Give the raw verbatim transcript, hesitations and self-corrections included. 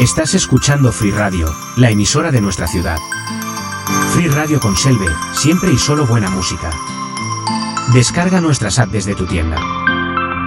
Estás escuchando Free Radio, la emisora de nuestra ciudad. Free Radio con Selve, siempre y solo buena música. Descarga nuestras apps desde tu tienda.